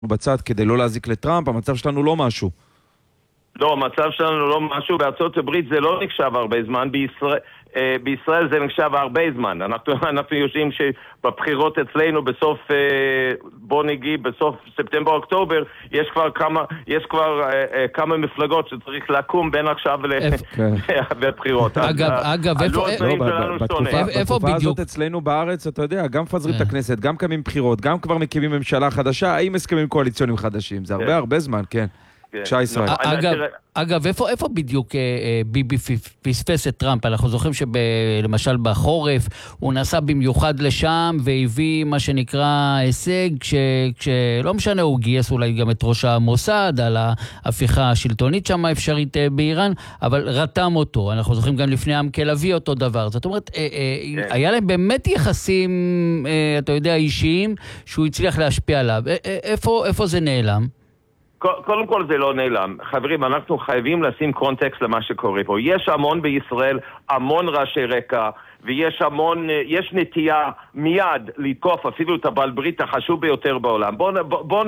בצד כדי לא להזיק לטראמפ, המצב שלנו לא משהו. לא, המצב שלנו לא משהו. בארצות הברית זה לא נחשב הרבה זמן, בישראל זה נחשב הרבה זמן. אנחנו יודעים שבבחירות אצלנו בסוף, בוא נגיד, בסוף ספטמבר-אוקטובר, יש כבר כמה מפלגות שצריך לקום בין עכשיו לבחירות. אגב, בתקופה הזאת אצלנו בארץ, אתה יודע, גם מפזרים את הכנסת, גם קמים בחירות, גם כבר מקימים ממשלה חדשה, האם הסכמים קואליציוניים חדשים? זה הרבה זמן, כן. אגב, איפה בדיוק ביבי פספס את טראמפ? אנחנו זוכרים שלמשל בחורף הוא נסע במיוחד לשם והביא מה שנקרא הישג, כשלא משנה, הוא גייס אולי גם את ראש המוסד על ההפיכה השלטונית שם אפשרית באיראן, אבל רתם אותו. אנחנו זוכרים גם לפני עמקל אבי אותו דבר. זאת אומרת, היה להם באמת יחסים, אתה יודע, אישיים, שהוא הצליח להשפיע עליו. איפה זה נעלם? קודם כל זה לא נעלם. חברים, אנחנו חייבים לשים קונטקסט למה שקורה פה. יש המון בישראל, המון ראשי רקע, ויש יש נטייה מיד לתקוף אפילו את הבעל ברית החשוב ביותר בעולם. בוא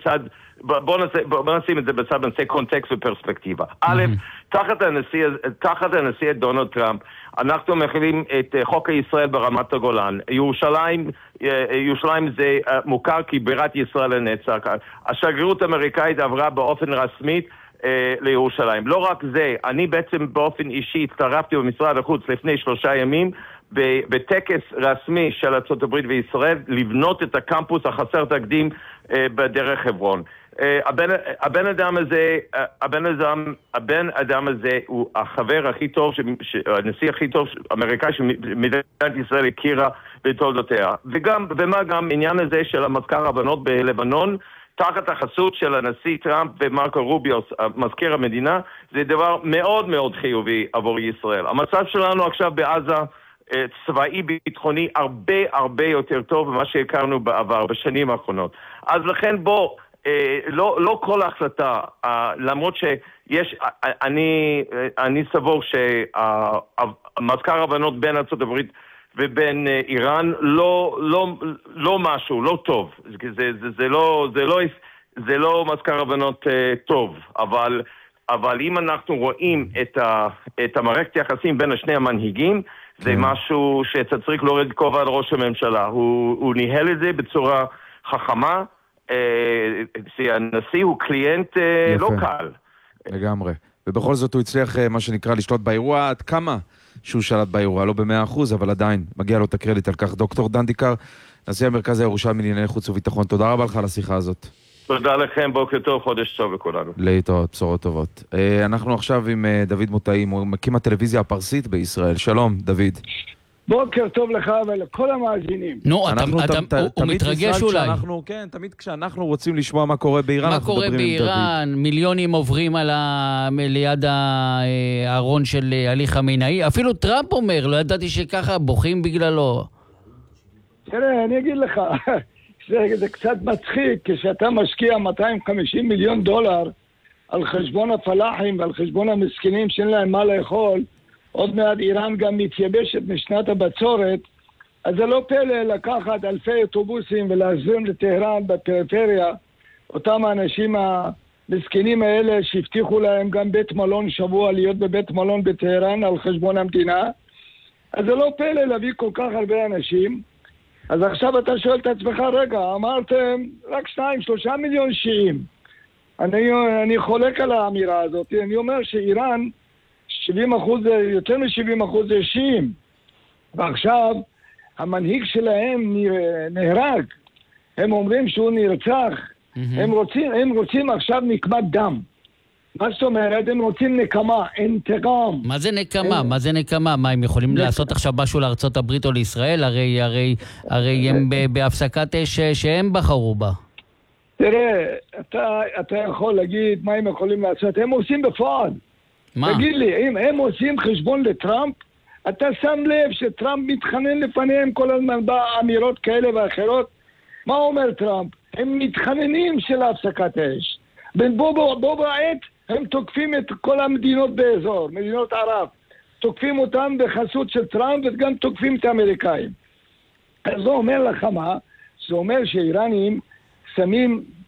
נשים את זה בצד, נעשה קונטקסט ופרספקטיבה. א', תחת הנשיא דונלד טראמפ, אנחנו מכילים את חוק הישראל ברמת הגולן. ירושלים זה מוכר כבירת ישראל לנצח. השגרירות האמריקאית עברה באופן רשמי לירושלים. לא רק זה, אני בעצם באופן אישי הצטרפתי במשרד החוץ לפני 3 ימים בטקס רשמי של ארצות הברית וישראל לבנות את הקמפוס החסר תקדים בדרך חברון. הבן אדם הזה הוא החבר הכי טוב, הנשיא הכי טוב אמריקאי שמדינת ישראל הכירה בתולדותיה. ומה גם עניין הזה של המזכר הבנות בלבנון, תחת החסות של הנשיא טראמפ ומרקו רוביו, מזכיר המדינה, זה דבר מאוד מאוד חיובי עבור ישראל. המצב שלנו עכשיו בעזה, צבאי ביטחוני, הרבה יותר טוב ממה שהכרנו בעבר, בשנים האחרונות. אז לכן לא כל החלטה, למרות שיש, אני סבור שהמזכר הבנות בין ארצות הברית ובין איראן לא משהו, לא טוב. זה לא מזכר הבנות טוב, אבל אם אנחנו רואים את המערכת היחסים בין השני המנהיגים, זה משהו שאתה צריך להוריד כובע על ראש הממשלה. הוא ניהל את זה בצורה חכמה. הנשיא הוא קליינט לא קל. לגמרי. ובכל זאת הוא הצליח, מה שנקרא, לשלוט באירוע. עד כמה שהוא שלט באירוע? לא ב100%, אבל עדיין מגיע לו את הקרדיט על כך. דוקטור דן דיקר, נשיא המרכז הירושלמי לענייני חוץ וביטחון. תודה רבה לך על השיחה הזאת. תודה לכם, בוקר טוב, חודש טוב לכולנו. להתראות, בשורות טובות. אנחנו עכשיו עם דוד מוטאים, הוא מקים הטלוויזיה הפרסית בישראל. שלום, דוד. בוקר טוב לך ולכל המאזינים. נו, הוא מתרגש אולי. כן, תמיד כשאנחנו רוצים לשמוע מה קורה באיראן, מה קורה באיראן, מיליונים עוברים ליד הארון של עלי חמינאי. אפילו טראמפ אומר, לא ידעתי שככה בוכים בגללו. תראה, אני אגיד לך, זה קצת מצחיק כשאתה משקיע $250 מיליון על חשבון הפלאחים ועל חשבון המסכנים שאין להם מה לאכול. עוד מעט איראן גם מתייבשת משנת הבצורת, אז זה לא פלא לקחת אלפי אוטובוסים ולהזרים לטהרן בפריפריה, אותם האנשים המסכנים האלה שהבטיחו להם גם בית מלון שבוע, להיות בבית מלון בטהרן על חשבון המדינה. אז זה לא פלא להביא כל כך הרבה אנשים. אז עכשיו אתה שואל את עצמך, רגע, אמרתם רק 2-3 מיליון שיעים. אני חולק על האמירה הזאת. אני אומר שאיראן 70%, יותר מ-70% זה שיעים. ועכשיו המנהיג שלהם נהרג. הם אומרים שהוא נרצח. הם רוצים עכשיו נקמת דם. מה זאת אומרת? הם רוצים נקמה, אינטגרם. מה זה נקמה? מה זה נקמה? מה, הם יכולים לעשות עכשיו משהו לארצות הברית או לישראל? הרי הם בהפסקת אש שהם בחרו בה. תראה, אתה יכול להגיד מה הם יכולים לעשות. הם עושים בפועל. מה? תגיד לי, אם הם עושים חשבון לטראמפ, אתה שם לב שטראמפ מתחנן לפניהם כל הזמן באמירות כאלה ואחרות? מה אומר טראמפ? הם מתחננים של הפסקת אש. בו בעת הם תוקפים את כל המדינות באזור, מדינות ערב. תוקפים אותם בחסות של טראמפ וגם תוקפים את האמריקאים. אז זה אומר לך מה? זה אומר שאיראנים שמים